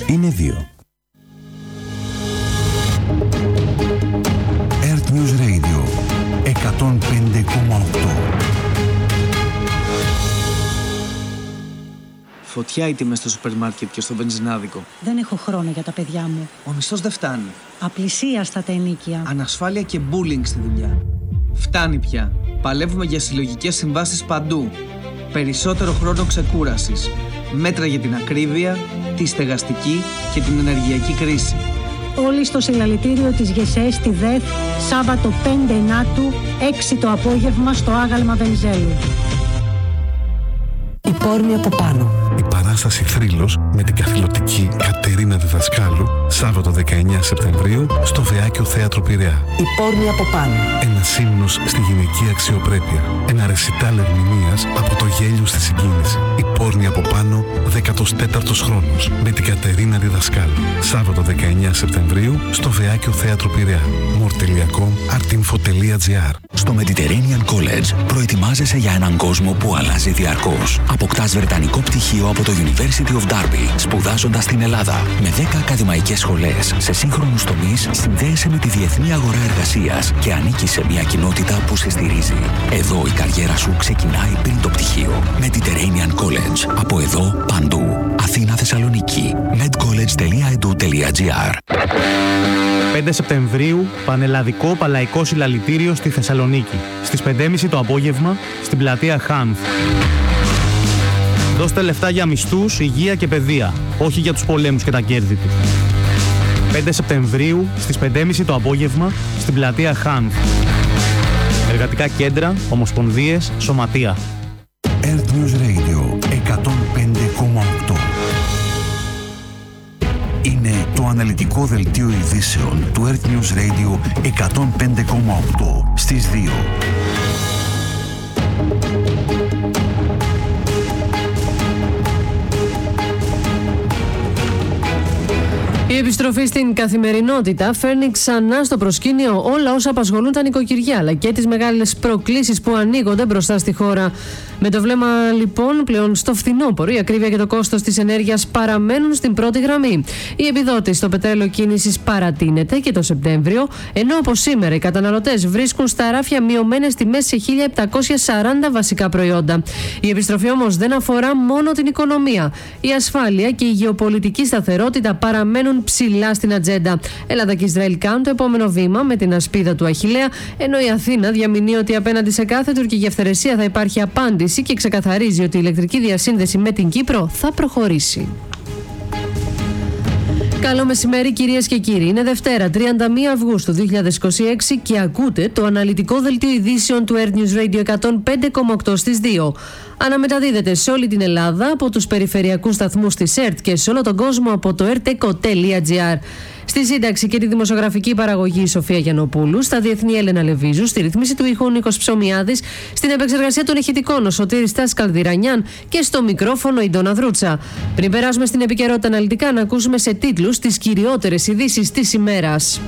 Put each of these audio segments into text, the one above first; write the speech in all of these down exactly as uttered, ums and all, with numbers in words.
είναι δύο. Earth News Radio εκατόν πέντε κόμμα οκτώ. Φωτιά οι τιμές στο σούπερ μάρκετ και στο βενζινάδικο. Δεν έχω χρόνο για τα παιδιά μου. Ο μισθός δεν φτάνει. Απλησίαστα τα ενοίκια. Ανασφάλεια και bullying στη δουλειά. Φτάνει πια. Παλεύουμε για συλλογικές συμβάσεις παντού. Περισσότερο χρόνο ξεκούρασης. Μέτρα για την ακρίβεια, τη στεγαστική και την ενεργειακή κρίση. Όλοι στο συλλαλητήριο της ΓΕΣΕ στη ΔΕΘ, Σάββατο πέντε Ενάτου, έξι το απόγευμα στο άγαλμα Βενιζέλου. Η πόρνη από πάνω. Η παράσταση Θρύλος με την καθηλωτική Κατερίνα Διδασκάλου, Σάββατο δεκαεννέα Σεπτεμβρίου, στο Βεάκιο Θέατρο Πειραιά. Η πόρνη από πάνω. Ένας ύμνος στη γυναική αξιοπρέπεια. Ένα ρεσιτάλ ερμηνείας από το γέλιο στη συγκίνηση. Η πόρνη από πάνω, δέκατος τέταρτος χρόνος, με την Κατερίνα Διδασκάλου. Σάββατο δεκαεννέα Σεπτεμβρίου, στο Βεάκιο Θέατρο Πειραιά. μορ τελεία κομ, artinfo τελεία gr. Στο Mediterranean College προετοιμάζεσαι για έναν κόσμο που αλλάζει διαρκώς. Αποκτάς βρετανικό πτυχίο από το University of Derby, σπουδάζοντας στην Ελλάδα. Με δέκα ακαδημαϊκές σχολές σε σύγχρονους τομείς, συνδέεσαι με τη διεθνή αγορά εργασίας και ανήκεις σε μια κοινότητα που σε στηρίζει. Εδώ η καριέρα σου ξεκινάει πριν το πτυχίο. Mediterranean College. Από εδώ παντού. Αθήνα, Θεσσαλονίκη. medcollege τελεία e d u τελεία g r. πέντε Σεπτεμβρίου, πανελλαδικό παλαϊκό συλλαλητήριο στη Θεσσαλονίκη. Στις πέντε και μισή το απόγευμα, στην πλατεία Χάνθ. Δώστε λεφτά για μισθούς, υγεία και παιδεία, όχι για τους πολέμους και τα κέρδη του. πέντε Σεπτεμβρίου, στις πέντε και μισή το απόγευμα, στην πλατεία Χάνθ. Εργατικά κέντρα, ομοσπονδίες, σωματεία. Earth News Radio εκατόν πέντε κόμμα οκτώ. Είναι το αναλυτικό δελτίο ειδήσεων του Earth News Radio εκατόν πέντε κόμμα οκτώ στις δύο. Η επιστροφή στην καθημερινότητα φέρνει ξανά στο προσκήνιο όλα όσα απασχολούν τα νοικοκυριά, αλλά και τις μεγάλες προκλήσεις που ανοίγονται μπροστά στη χώρα. Με το βλέμμα λοιπόν πλέον στο φθινόπωρο, η ακρίβεια και το κόστος της ενέργειας παραμένουν στην πρώτη γραμμή. Η επιδότηση στο πετρέλαιο κίνησης παρατείνεται και το Σεπτέμβριο, ενώ όπως σήμερα οι καταναλωτές βρίσκουν στα ράφια μειωμένες τιμές σε χίλια επτακόσια σαράντα βασικά προϊόντα. Η επιστροφή όμως δεν αφορά μόνο την οικονομία. Η ασφάλεια και η γεωπολιτική σταθερότητα παραμένουν ψηλά στην ατζέντα. Ελλάδα και Ισραήλ κάνουν το επόμενο βήμα με την ασπίδα του Αχιλλέα, ενώ η Αθήνα διαμηνύει ότι απέναντι σε κάθε τουρκική αυθαιρεσία θα υπάρχει απάντηση και ξεκαθαρίζει ότι η ηλεκτρική διασύνδεση με την Κύπρο θα προχωρήσει. Καλό μεσημέρι κυρίες και κύριοι. Είναι Δευτέρα, τριάντα μία Αυγούστου δύο χιλιάδες είκοσι έξι και ακούτε το αναλυτικό δελτίο ειδήσεων του Earth News Radio εκατόν πέντε κόμμα οκτώ στις δύο. Αναμεταδίδεται σε όλη την Ελλάδα από τους περιφερειακούς σταθμούς της ΕΡΤ και σε όλο τον κόσμο από το ερτεκο τελεία τζι άρ. Στη σύνταξη και τη δημοσιογραφική παραγωγή η Σοφία Γιαννοπούλου, στα διεθνή Έλενα Λεβίζου, στη ρυθμίση του ήχου Νίκος Ψωμιάδης, στην επεξεργασία των ηχητικών ο Σωτήρης Τάς Καλδυρανιάν και στο μικρόφωνο η Ντόνα Δρούτσα. Πριν περάσουμε στην επικαιρότητα αναλυτικά, να ακούσουμε σε τίτλους τις κυριότερες ειδήσεις της ημέρας.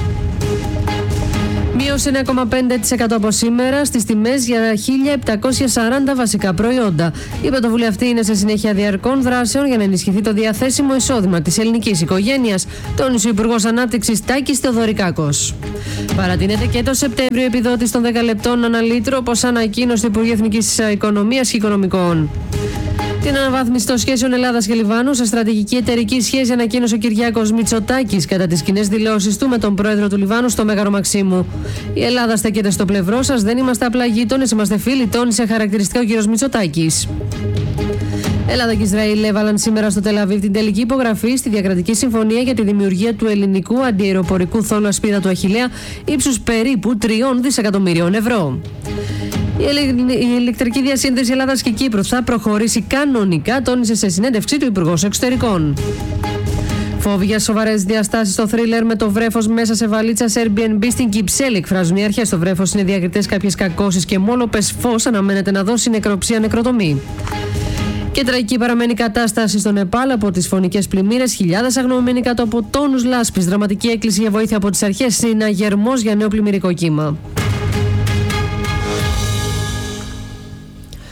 Μείωση εννέα κόμμα πέντε τοις εκατό από σήμερα στις τιμές για χίλια επτακόσια σαράντα βασικά προϊόντα. Η πρωτοβουλία αυτή είναι σε συνέχεια διαρκών δράσεων για να ενισχυθεί το διαθέσιμο εισόδημα της ελληνικής οικογένειας, τόνισε ο Υπουργός Ανάπτυξης Τάκης Θεοδωρικάκος. Παρατείνεται και το Σεπτέμβριο επιδότηση των δέκα λεπτών ανά λίτρο, όπως ανακοίνωσε το Υπουργείο Εθνικής Οικονομίας και Οικονομικών. Την αναβάθμιση των σχέσεων Ελλάδας και Λιβάνου σε στρατηγική εταιρική σχέση ανακοίνωσε ο Κυριάκος Μητσοτάκης κατά τις κοινές δηλώσεις του με τον πρόεδρο του Λιβάνου στο Μέγαρο Μαξίμου. Η Ελλάδα στέκεται στο πλευρό σας, δεν είμαστε απλά γείτονες, είμαστε φίλοι, τόνισε χαρακτηριστικά ο κ. Μητσοτάκης. Ελλάδα και Ισραήλ έβαλαν σήμερα στο Τελαβίβ την τελική υπογραφή στη διακρατική συμφωνία για τη δημιουργία του ελληνικού αντιαεροπορικού θόλου ασπίδα του Αχιλλέα ύψους περίπου τριών δισεκατομμυρίων ευρώ. Η ηλεκτρική διασύνδεση Ελλάδας και Κύπρου θα προχωρήσει κανονικά, τόνισε σε συνέντευξή του Υπουργός Εξωτερικών. Φόβοι για σοβαρές διαστάσεις στο θρίλερ με το βρέφος μέσα σε βαλίτσα σε Airbnb στην Κυψέλη εκφράζουν οι αρχές. Στο βρέφος είναι διακριτές κάποιες κακώσεις και μόνο πεσφός αναμένεται να δώσει νεκροψία νεκροτομή. Και τραγική παραμένει η κατάσταση στο Νεπάλ από τις φωνικές πλημμύρες. Χιλιάδες αγνοωμένοι κάτω από τόνους λάσπης. Δραματική έκκληση για βοήθεια από τις αρχές. Συναγερμός για νέο πλημμυρικό κύμα.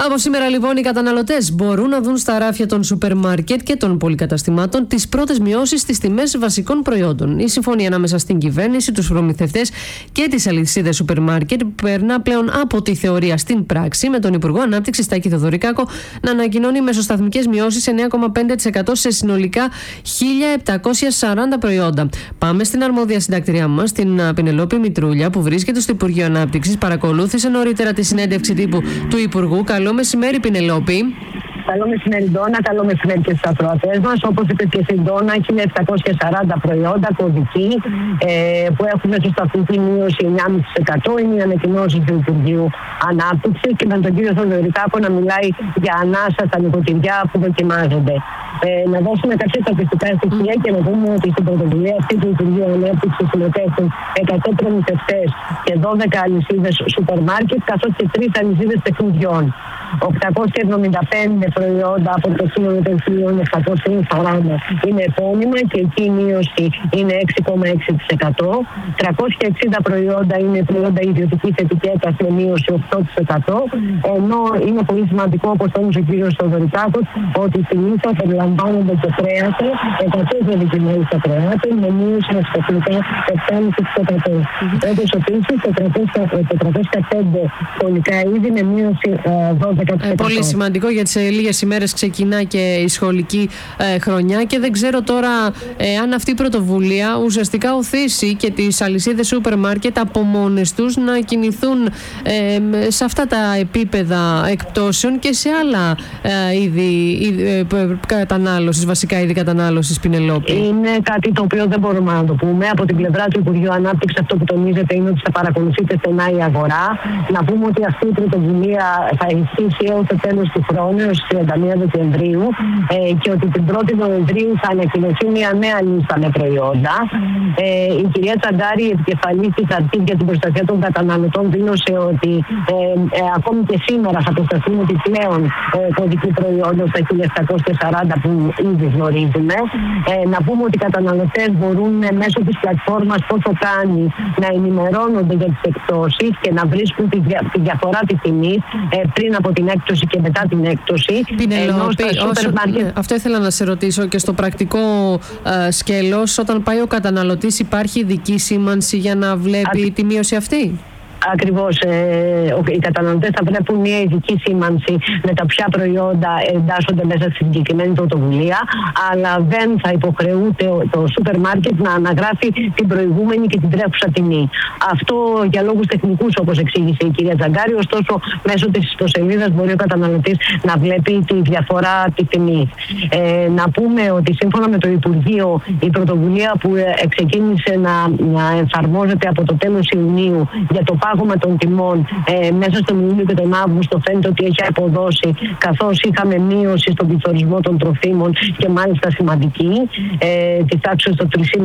Από σήμερα λοιπόν οι καταναλωτές μπορούν να δουν στα ράφια των σούπερ μάρκετ και των πολυκαταστημάτων τις πρώτες μειώσεις στις τιμές βασικών προϊόντων. Η συμφωνία ανάμεσα στην κυβέρνηση, τους προμηθευτές και τις αλυσίδες σούπερ μάρκετ περνά πλέον από τη θεωρία στην πράξη, με τον Υπουργό Ανάπτυξης Τάκη Θεοδωρικάκο να ανακοινώνει μεσοσταθμικές μειώσεις εννέα κόμμα πέντε τοις εκατό σε συνολικά χίλια επτακόσια σαράντα προϊόντα. Πάμε στην αρμόδια συντακτηριά μας, την Πινελόπη Μητρούλια, που βρίσκεται στο Υπουργείο Ανάπτυξης. Παρακολούθησε νωρίτερα τη συνέντευξη τύπου του Υπουργού. Καλό μεσημέρι, Πινελόπη. Καλό μεσημέρι, Ντόνα. Καλό μεσημέρι και στους ακροατές μας. Όπως είπε και στην Ντόνα, χίλια επτακόσια σαράντα προϊόντα κωδικοί ε, που έχουν μεσοσταθμική μείωση εννέα κόμμα πέντε τοις εκατό. Είναι οι ανακοινώσεις του Υπουργείου Ανάπτυξης και με τον κύριο Θεοδωρικάκο να μιλάει για ανάσα στα νοικοκυριά που δοκιμάζονται. Ε, να δώσουμε κάποια στατιστικά στοιχεία και να πούμε ότι στην πρωτοβουλία αυτή του Υπουργείου Ανάπτυξης συμμετέχουν εκατό προμηθευτές και δώδεκα αλυσίδες σούπερ μάρκετ, καθώς και τρεις αλυσίδες παιχνιδιών. οκτακόσια εβδομήντα πέντε προϊόντα από το σύνολο των χίλια επτακόσια σαράντα είναι επώνυμα και εκεί η μείωση είναι έξι κόμμα έξι τοις εκατό. τριακόσια εξήντα προϊόντα είναι προϊόντα ιδιωτικής ετικέτας με μείωση οκτώ τοις εκατό. Ενώ είναι πολύ σημαντικό, όπως τόνισε ο κύριος Θεοδωρικάκος, ότι στη λίστα περιλαμβάνονται και κρέατα, εκατό δεδικημένες κρέατα με μείωση μεσοσταθμικά επτά κόμμα πέντε τοις εκατό. Όπως επίσης τετρακόσια πέντε σχολικά είδη με μείωση δώδεκα τοις εκατό. Ε, πολύ σημαντικό, γιατί σε λίγες ημέρες ξεκινά και η σχολική ε, χρονιά και δεν ξέρω τώρα ε, αν αυτή η πρωτοβουλία ουσιαστικά οθήσει και τις αλυσίδες σούπερ μάρκετ από μόνες τους να κινηθούν ε, σε αυτά τα επίπεδα εκπτώσεων και σε άλλα ε, είδη, είδη ε, κατανάλωσης, βασικά είδη κατανάλωσης, Πινελόπη. Είναι κάτι το οποίο δεν μπορούμε να το πούμε. Από την πλευρά του Υπουργείου Ανάπτυξης αυτό που τονίζεται είναι ότι θα παρακολουθείτε στενά η αγορά. Να πούμε ότι αυτή η πρωτοβουλία θα ισχύσει έως το τέλος του χρόνου, έως τριάντα μία Δεκεμβρίου, ε, και ότι την πρώτη Νοεμβρίου θα ανακοινωθεί μια νέα λίστα με προϊόντα. Ε, η κυρία Τσαντάρη, η επικεφαλής της Αρχής για την Προστασία των Καταναλωτών, δήλωσε ότι ε, ε, ακόμη και σήμερα θα προσταθούν επιπλέον ε, κωδικοί προϊόντων στα χίλια επτακόσια σαράντα που ήδη γνωρίζουμε. Ε, να πούμε ότι οι καταναλωτές μπορούν ε, μέσω της πλατφόρμας Πόσο Κάνει να ενημερώνονται για τις εκπτώσεις και να βρίσκουν τη, δια, τη διαφορά της τιμής ε, πριν από την έκπτωση και μετά την έκπτωση. Πινελόπη, όσο, ναι, αυτό ήθελα να σε ρωτήσω και στο πρακτικό ε, σκέλος, όταν πάει ο καταναλωτής υπάρχει ειδική σήμανση για να βλέπει Α, τη μείωση αυτή? Ακριβώς, ε, οι καταναλωτές θα βλέπουν μια ειδική σήμανση με τα ποια προϊόντα εντάσσονται μέσα στη συγκεκριμένη πρωτοβουλία, αλλά δεν θα υποχρεούται το σούπερ μάρκετ να αναγράφει την προηγούμενη και την τρέχουσα τιμή. Αυτό για λόγους τεχνικούς, όπως εξήγησε η κυρία Τζαγκάρη, ωστόσο μέσω της ιστοσελίδας μπορεί ο καταναλωτής να βλέπει τη διαφορά τη τιμή. Ε, να πούμε ότι σύμφωνα με το Υπουργείο, η πρωτοβουλία που ξεκίνησε να, να εφαρμόζεται από το τέλος Ιουνίου για το πάγωμα των τιμών ε, μέσα στον Ιούλιο και τον Αύγουστο φαίνεται ότι έχει αποδώσει, καθώς είχαμε μείωση στον πληθωρισμό των τροφίμων και μάλιστα σημαντική, ε, της τάξης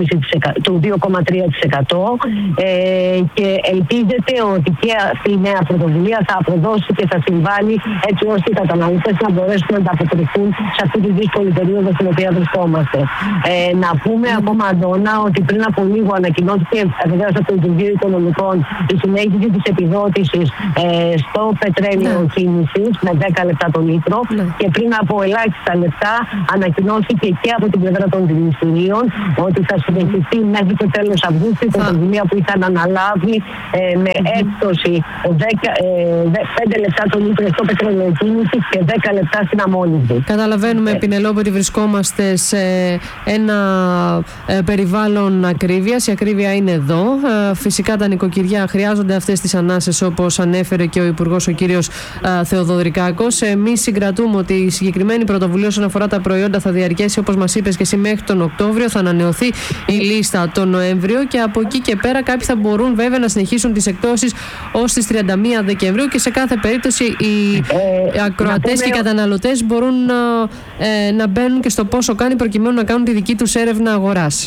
του δύο κόμμα τρία τοις εκατό, ε, και ελπίζεται ότι και αυτή η νέα πρωτοβουλία θα αποδώσει και θα συμβάλλει έτσι ώστε οι καταναλωτές να μπορέσουν να ανταποκριθούν σε αυτή τη δύσκολη περίοδο στην οποία βρισκόμαστε. Ε, να πούμε ακόμα, Αντώνα, ότι πριν από λίγο ανακοινώθηκε βεβαίως από το Υπουργείο Οικονομικών η συνέχιση της επιδότησης ε, στο πετρέλαιο ναι. κίνησης με δέκα λεπτά το λίτρο ναι. και πριν από ελάχιστα λεπτά ανακοινώθηκε και από την πλευρά των δηληστηρίων ότι θα συνεχιστεί μέχρι το τέλος Αυγούστου η πρωτοβουλία που είχαν αναλάβει ε, με έκπτωση πέντε λεπτά το λίτρο στο πετρέλαιο κίνησης και δέκα λεπτά στην αμμόνιβδη. Καταλαβαίνουμε, ε. Πινελόπη, ότι βρισκόμαστε σε ένα ε, περιβάλλον ακρίβειας. Η ακρίβεια είναι εδώ. Ε, φυσικά τα νοικοκυριά χρειάζονται αυτές τις ανάσες, όπως ανέφερε και ο Υπουργός, ο κύριος α, Θεοδωρικάκος. Εμείς συγκρατούμε ότι η συγκεκριμένη πρωτοβουλία όσον αφορά τα προϊόντα θα διαρκέσει, όπως μας είπες και εσύ, μέχρι τον Οκτώβριο. Θα ανανεωθεί η λίστα τον Νοέμβριο και από εκεί και πέρα κάποιοι θα μπορούν βέβαια να συνεχίσουν τις εκπτώσεις ως τις τριάντα μία Δεκεμβρίου και σε κάθε περίπτωση οι ε, ακροατές και οι καταναλωτές μπορούν να, ε, να μπαίνουν και στο πόσο κάνει προκειμένου να κάνουν τη δική τους έρευνα αγοράς.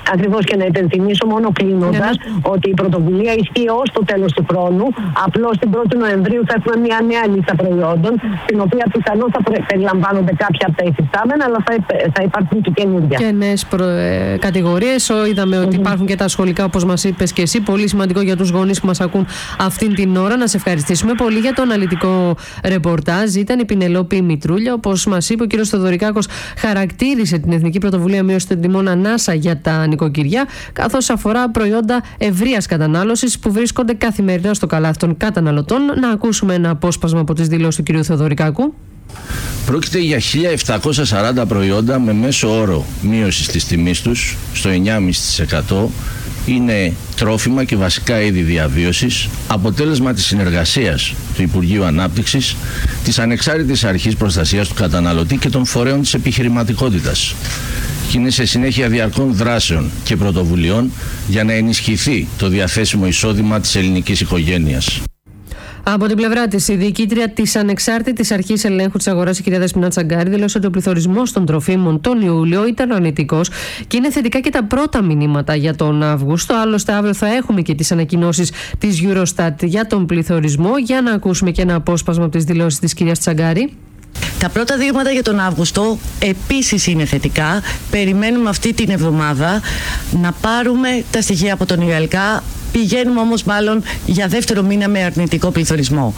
Ακριβώς, και να υπενθυμίσω μόνο κλείνοντας ναι, ναι. ότι η πρωτοβουλία ισχύει ως το τέλος του χρόνου. Απλώς την πρώτη Νοεμβρίου θα έχουμε μια νέα λίστα προϊόντων, στην οποία πιθανώς θα περιλαμβάνονται κάποια από τα υφιστάμενα, αλλά θα, θα υπάρχουν και καινούργια. Και νέες προ... ε, κατηγορίες. Είδαμε ότι mm-hmm. υπάρχουν και τα σχολικά, όπως μας είπες και εσύ. Πολύ σημαντικό για τους γονείς που μας ακούν αυτήν την ώρα. Να σε ευχαριστήσουμε πολύ για το αναλυτικό ρεπορτάζ. Ήταν η Πινελόπη Μητρούλια. Όπως μας είπε ο κ. Θοδωρικάκος, χαρακτήρισε την Εθνική Πρωτοβουλία Μείωση των Τιμών ανάσα για τα νοικοκυριά, καθώς αφορά προϊόντα ευρείας κατανάλωσης που βρίσκονται καθημερινά στο καλάθι των καταναλωτών. Να ακούσουμε ένα απόσπασμα από τις δηλώσεις του κ. Θοδωρικάκου. Πρόκειται για χίλια επτακόσια σαράντα προϊόντα με μέσο όρο μείωση της τιμής τους στο εννιά κόμμα πέντε τοις εκατό. Είναι τρόφιμα και βασικά είδη διαβίωσης, αποτέλεσμα της συνεργασίας του Υπουργείου Ανάπτυξης, της Ανεξάρτητης Αρχής Προστασίας του Καταναλωτή και των φορέων της επιχειρηματικότητας. Και είναι σε συνέχεια διαρκών δράσεων και πρωτοβουλειών για να ενισχυθεί το διαθέσιμο εισόδημα της ελληνικής οικογένειας. Από την πλευρά της, η διοικήτρια της Ανεξάρτητης Αρχής Ελέγχου της Αγοράς, η κυρία Δεσπινά Τσαγκάρη, δήλωσε ότι ο πληθωρισμός των τροφίμων τον Ιούλιο ήταν αρνητικός και είναι θετικά και τα πρώτα μηνύματα για τον Αύγουστο. Άλλωστε, αύριο θα έχουμε και τις ανακοινώσεις της Eurostat για τον πληθωρισμό. Για να ακούσουμε και ένα απόσπασμα από τις δηλώσεις της κυρίας Τσαγκάρη. Τα πρώτα δείγματα για τον Αύγουστο επίσης είναι θετικά. Περιμένουμε αυτή την εβδομάδα να πάρουμε τα στοιχεία από τον ΙΑΛΚΑ. Πηγαίνουμε όμως μάλλον για δεύτερο μήνα με αρνητικό πληθωρισμό.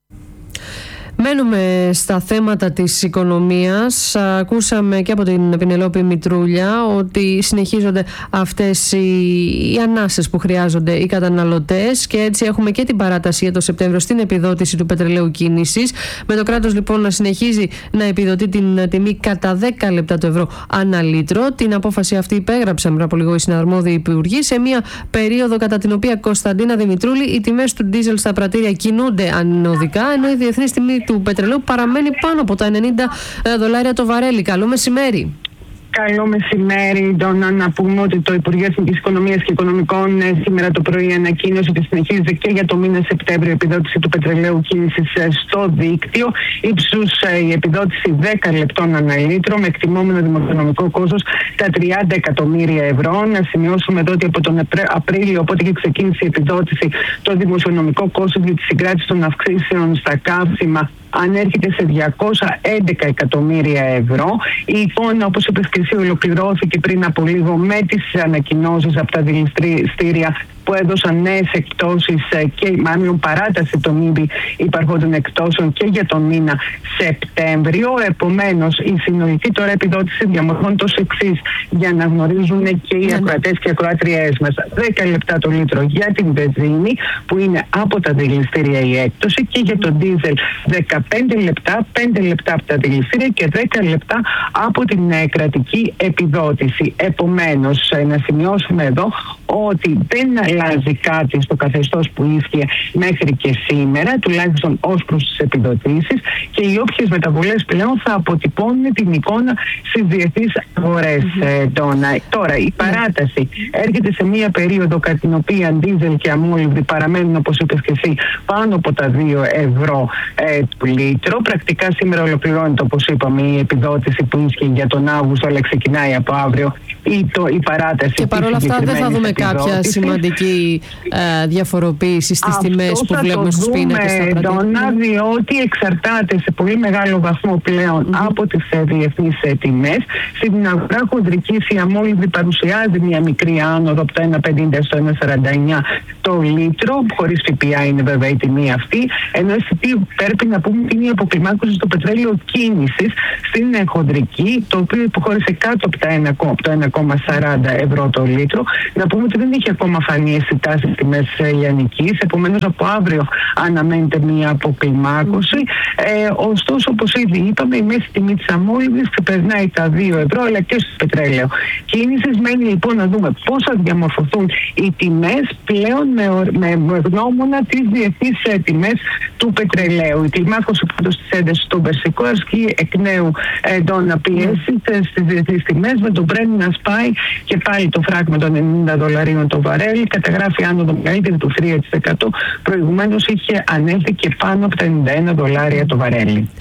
Μένουμε στα θέματα της οικονομίας. Ακούσαμε και από την Πινελόπη Μητρούλια ότι συνεχίζονται αυτές οι, οι ανάσες που χρειάζονται οι καταναλωτές, και έτσι έχουμε και την παράταση για το Σεπτέμβριο στην επιδότηση του πετρελαίου κίνησης, με το κράτος λοιπόν να συνεχίζει να επιδοτεί την τιμή κατά δέκα λεπτά το ευρώ ανά λίτρο. Την απόφαση αυτή υπέγραψαν πριν από λίγο οι συναρμόδιοι υπουργοί, σε μια περίοδο κατά την οποία, Κωνσταντίνα Δημητρούλη, οι τιμές του ντίζελ στα πρατήρια κινούνται ανωδικά, ενώ η διεθνής τιμή του πετρελαίου παραμένει πάνω από τα ενενήντα δολάρια το βαρέλι. Καλό μεσημέρι. Καλό μεσημέρι, Ντόνα. Να πούμε ότι το Υπουργείο Εθνικής Οικονομίας και Οικονομικών σήμερα το πρωί ανακοίνωσε ότι συνεχίζεται και για το μήνα Σεπτέμβριο η επιδότηση του πετρελαίου κίνησης στο δίκτυο. Ύψους η επιδότηση δέκα λεπτών ανά λίτρο, με εκτιμόμενο δημοσιονομικό κόστος τα τριάντα εκατομμύρια ευρώ. Να σημειώσουμε εδώ ότι από τον Απρίλιο, οπότε και ξεκίνησε η επιδότηση, το δημοσιονομικό κόστος για τη συγκράτηση των αυξήσεων στα καύσιμα ανέρχεται σε διακόσια έντεκα εκατομμύρια ευρώ. Η εικόνα, όπως είπες και εσύ, ολοκληρώθηκε πριν από λίγο με τις ανακοινώσεις από τα δηληστήρια που έδωσαν νέες εκπτώσεις και μάλλον παράταση των ήδη υπαρχόντων εκπτώσεων και για τον μήνα Σεπτέμβριο. Επομένως, η συνολική τώρα επιδότηση διαμορφώνεται ως εξής, για να γνωρίζουν και οι ακροατές και οι ακροάτριές μας. δέκα λεπτά το λίτρο για την βενζίνη, που είναι από τα δηληστήρια η έκπτωση, και για τον ντίζελ δεκαπέντε λεπτά, πέντε λεπτά από τα δηληστήρια και δέκα λεπτά από την κρατική επιδότηση. Επομένως, να σημειώσουμε εδώ ότι δεν αλλάζει κάτι στο καθεστώς που ίσχυε μέχρι και σήμερα, τουλάχιστον ως προς τις επιδοτήσεις, και οι όποιες μεταβολές πλέον θα αποτυπώνουν την εικόνα στις διεθνείς αγορές. Mm-hmm. Τώρα, η παράταση έρχεται σε μία περίοδο κατά την οποία ντίζελ και αμόλυβδη παραμένουν, όπως είπες και εσύ, πάνω από τα δύο ευρώ ε, του λίτρο. Πρακτικά σήμερα ολοκληρώνεται, όπως είπαμε, η επιδότηση που ίσχυε για τον Αύγουστο, αλλά ξεκινάει από αύριο η, το, η παράταση. Και παρόλα αυτά δεν θα δούμε κάποια σημαντική ε, διαφοροποίηση στις τιμές που βλέπουμε στους πίνακες στα πρατήρια. Διότι εξαρτάται σε πολύ μεγάλο βαθμό πλέον mm-hmm. από τις ε, διεθνείς ε, τιμές. Στην αγορά χοντρικής η αμόλυβδη παρουσιάζει μια μικρή άνοδο από το ένα πενήντα στο ένα σαράντα εννιά το λίτρο, χωρίς ΦΠΑ είναι βέβαια η τιμή αυτή, ενώ πρέπει να πούμε ότι είναι η αποκλιμάκωση στο πετρέλαιο κίνησης στην ε, χοντρική, το οποίο υποχώρησε κάτω από, τα ένα, από το ένα κόμμα σαράντα ευρώ το λίτρο. Να πούμε ότι δεν έχει ακόμα φανεί αισθητά στις τιμές λιανικής, επομένως από αύριο αναμένεται μια αποκλιμάκωση. Ε, ωστόσο, όπως ήδη είπαμε, η μέση τιμή της αμόλυβδης ξεπερνάει τα δύο ευρώ, αλλά και στο πετρέλαιο κίνησης. Μένει λοιπόν να δούμε πώς θα διαμορφωθούν οι τιμές πλέον με, με, με γνώμονα τις διεθνείς τιμές του πετρελαίου. Η κλιμάκωση πάντως της έντασης στον Περσικό ασκεί εκ νέου έντονα πιέσει στις διεθνείς τιμές, με τον Brent να σπάει και πάλι το φράγμα των ενενήντα δολαρίων το βαρέλι, καταγράφει άνοδο μεγαλύτερη του τρία τοις εκατό, προηγουμένως είχε ανέλθει και πάνω από τα ενενήντα ένα δολάρια το βαρέλι.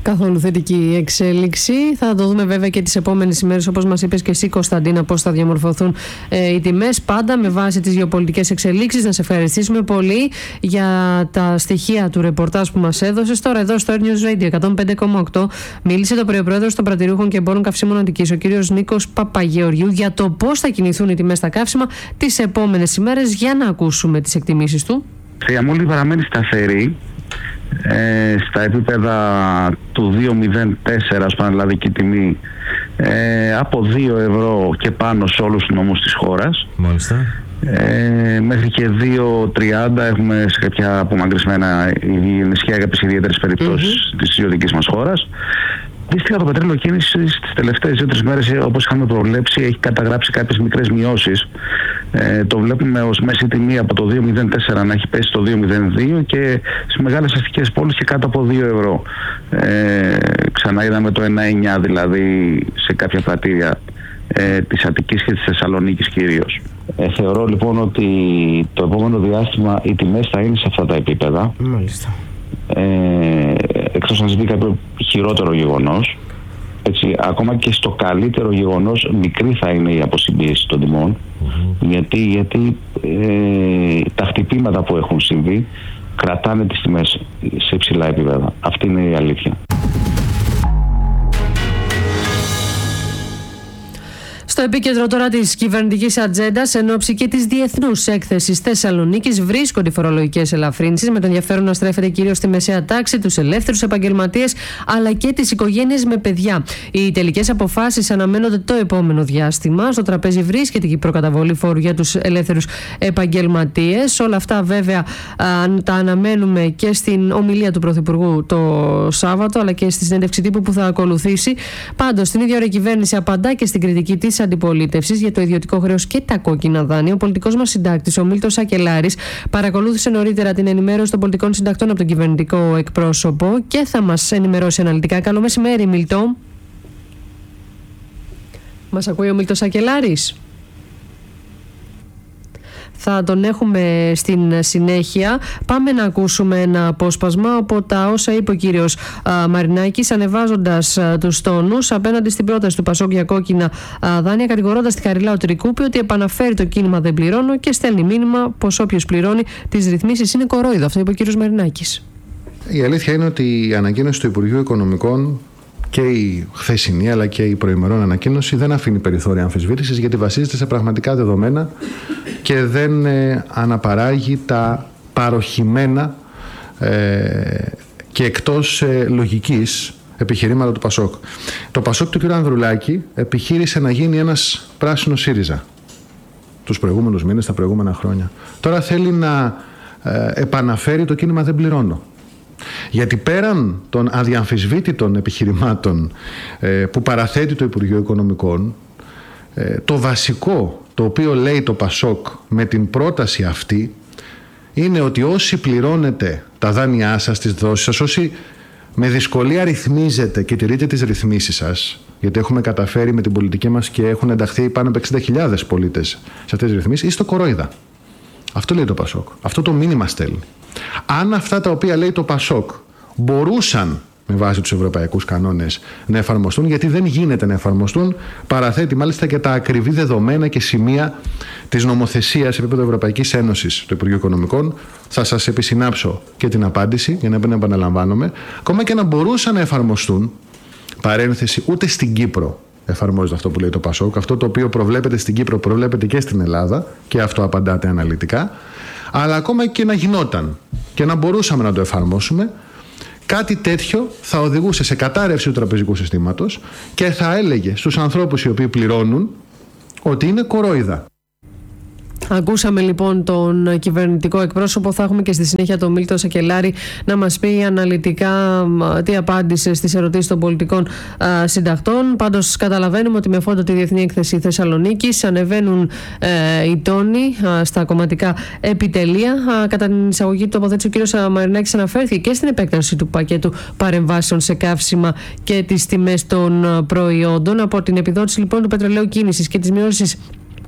Καθόλου θετική εξέλιξη. Θα το δούμε βέβαια και τις επόμενες ημέρες, όπως μας είπες και εσύ, Κωνσταντίνα, πώς θα διαμορφωθούν ε, οι τιμές, πάντα με βάση τις γεωπολιτικές εξελίξεις. Να σε ευχαριστήσουμε πολύ για τα στοιχεία του ρεπορτάζ που μας έδωσες. Τώρα εδώ στο News Radio εκατόν πέντε κόμμα οκτώ μίλησε το πρωιοπρόεδρος των πρατηριούχων και εμπόρων καυσίμων Αττικής, ο κύριος Νίκος Παπαγεωργιού, για το πώς θα κινηθούν οι τιμές στα καύσιμα τις επόμενες ημέρες. Για να ακούσουμε τις εκτιμήσεις του. Η αμμόλυ παραμένει σταθερή ε, στα επίπεδα του δύο κόμμα μηδέν τέσσερα ως πανελλαδική τιμή, ε, από δύο ευρώ και πάνω σε όλους τους νομούς της χώρας. Μάλιστα. Ε, μέχρι και δύο κόμμα τριάντα έχουμε σε κάποια απομακρυσμένα νησιά για τις ιδιαίτερες περιπτώσεις mm-hmm. της ιδιωτικής μας χώρας. Αντίστοιχα, το πετρέλαιο κίνηση τις τελευταίες δύο-τρεις μέρες, όπως είχαμε προβλέψει, έχει καταγράψει κάποιες μικρές μειώσεις. Ε, το βλέπουμε ως μέση τιμή από το δύο κόμμα μηδέν τέσσερα να έχει πέσει στο δύο κόμμα μηδέν δύο και στις μεγάλες αστικές πόλεις και κάτω από δύο ευρώ. Ε, ξανά είδαμε το ένα κόμμα εννιά δηλαδή σε κάποια πρατήρια ε, της Αττικής και της Θεσσαλονίκης κυρίως. Ε, θεωρώ λοιπόν ότι το επόμενο διάστημα οι τιμές θα είναι σε αυτά τα επίπεδα. Μάλιστα. Ε, εκτός να συμβεί κάποιο χειρότερο γεγονός, έτσι, ακόμα και στο καλύτερο γεγονός μικρή θα είναι η αποσυμπίεση των τιμών, mm-hmm. γιατί, γιατί ε, τα χτυπήματα που έχουν συμβεί κρατάνε τις τιμές σε υψηλά επίπεδα. Αυτή είναι η αλήθεια. Στο επίκεντρο τώρα της κυβερνητικής ατζέντας, εν ώψη και της διεθνούς έκθεσης Θεσσαλονίκης, βρίσκονται οι φορολογικές ελαφρύνσεις, με το ενδιαφέρον να στρέφεται κυρίως στη μεσαία τάξη, τους ελεύθερους επαγγελματίες αλλά και τις οικογένειες με παιδιά. Οι τελικές αποφάσεις αναμένονται το επόμενο διάστημα. Στο τραπέζι βρίσκεται και η προκαταβολή φόρου για τους ελεύθερους επαγγελματίες. Όλα αυτά βέβαια α, τα αναμένουμε και στην ομιλία του Πρωθυπουργού το Σάββατο, αλλά και στη συνέντευξη τύπου που θα ακολουθήσει. Πάντως, στην ίδια ώρα η κυβέρνηση απαντά και στην κριτική της αντιπολίτευσης για το ιδιωτικό χρέος και τα κόκκινα δάνεια. Ο πολιτικός μας συντάκτης, ο Μίλτος Σακελάρης, παρακολούθησε νωρίτερα την ενημέρωση των πολιτικών συντακτών από τον κυβερνητικό εκπρόσωπο και θα μας ενημερώσει αναλυτικά. Καλό μεσημέρι, Μίλτο. Μας ακούει ο Μίλτος Σακελάρης? Θα τον έχουμε στην συνέχεια. Πάμε να ακούσουμε ένα απόσπασμα από τα όσα είπε ο κύριος α, Μαρινάκης, ανεβάζοντας α, τους τόνους απέναντι στην πρόταση του Πασόκ για κόκκινα α, δάνεια, κατηγορώντας τη Χαριλάου Τρικούπη ότι επαναφέρει το κίνημα «Δεν πληρώνω» και στέλνει μήνυμα πως όποιος πληρώνει τις ρυθμίσεις είναι κορόιδο. Αυτό είπε ο κύριος Μαρινάκης. Η αλήθεια είναι ότι η ανακοίνωση του Υπουργείου Οικονομικών, και η χθεσινή αλλά και η προημερών ανακοίνωση, δεν αφήνει περιθώρια αμφισβήτησης, γιατί βασίζεται σε πραγματικά δεδομένα και δεν ε, αναπαράγει τα παροχημένα ε, και εκτός ε, λογικής επιχειρήματα του Πασόκ. Το Πασόκ του κ. Ανδρουλάκη επιχείρησε να γίνει ένας πράσινος ΣΥΡΙΖΑ τους προηγούμενους μήνες, τα προηγούμενα χρόνια. Τώρα θέλει να ε, επαναφέρει το κίνημα «Δεν πληρώνω». Γιατί πέραν των αδιαμφισβήτητων επιχειρημάτων ε, που παραθέτει το Υπουργείο Οικονομικών, ε, το βασικό το οποίο λέει το Πασόκ με την πρόταση αυτή είναι ότι όσοι πληρώνετε τα δάνειά σας, τις δόσεις σας, όσοι με δυσκολία ρυθμίζετε και τηρείτε τις ρυθμίσεις σας, γιατί έχουμε καταφέρει με την πολιτική μας και έχουν ενταχθεί πάνω από εξήντα χιλιάδες πολίτες σε αυτές τις ρυθμίσεις, είστε κορόιδα. Αυτό λέει το Πασόκ. Αυτό το μήνυμα στέλνει. Αν αυτά τα οποία λέει το Πασόκ μπορούσαν με βάση τους ευρωπαϊκούς κανόνες να εφαρμοστούν, γιατί δεν γίνεται να εφαρμοστούν, παραθέτει μάλιστα και τα ακριβή δεδομένα και σημεία της νομοθεσίας σε επίπεδο Ευρωπαϊκής Ένωσης του Υπουργείου Οικονομικών. Θα σας επισυνάψω και την απάντηση για να μην επαναλαμβάνομαι. Ακόμα και να μπορούσαν να εφαρμοστούν, παρένθεση, ούτε στην Κύπρο εφαρμόζεται αυτό που λέει το Πασόκ. Αυτό το οποίο προβλέπεται στην Κύπρο προβλέπεται και στην Ελλάδα, και αυτό απαντάτε αναλυτικά. Αλλά ακόμα και να γινόταν και να μπορούσαμε να το εφαρμόσουμε, κάτι τέτοιο θα οδηγούσε σε κατάρρευση του τραπεζικού συστήματος και θα έλεγε στους ανθρώπους οι οποίοι πληρώνουν ότι είναι κορόιδα. Ακούσαμε λοιπόν τον κυβερνητικό εκπρόσωπο. Θα έχουμε και στη συνέχεια τον Μίλτο Σακελάρη να μας πει αναλυτικά τι απάντησε στις ερωτήσεις των πολιτικών α, συντακτών. Πάντως καταλαβαίνουμε ότι με φόντο τη Διεθνή Έκθεση Θεσσαλονίκης ανεβαίνουν ε, οι τόνοι α, στα κομματικά επιτελεία. Α, κατά την εισαγωγή του τοποθέτηση, ο κ. Μαρινάκης αναφέρθηκε και στην επέκταση του πακέτου παρεμβάσεων σε καύσιμα και τις τιμές των προϊόντων. Από την επιδότηση λοιπόν του πετρελαίου κίνησης και τις μειώσεις